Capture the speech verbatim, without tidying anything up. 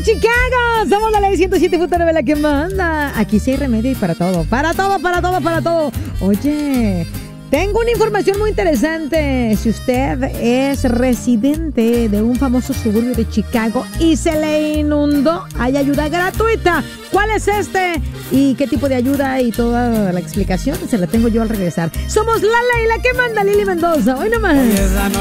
Chicago! Somos la ley ciento siete punto nueve, la que manda. Aquí sí hay remedio y para todo. Para todo, para todo, para todo. Oye, tengo una información muy interesante. Si usted es residente de un famoso suburbio de Chicago y se le inundó, hay ayuda gratuita. ¿Cuál es este? ¿Y qué tipo de ayuda? Y toda la explicación se la tengo yo al regresar. Somos la ley, la que manda, Lili Mendoza. Hoy nomás.